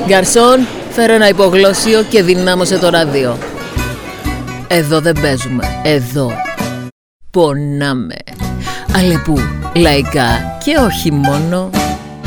Γκαρσόν, φέρε ένα υπογλώσσιο και δυνάμωσε το ράδιο. Εδώ δεν παίζουμε, εδώ πονάμε. Αλεπού, λαϊκά και όχι μόνο.